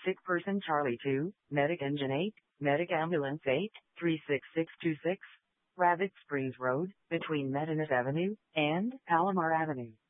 Sick person Charlie 2, Medic Engine 8, Medic Ambulance 8, 36626, Rabbit Springs Road, between Medinet Avenue and Palomar Avenue.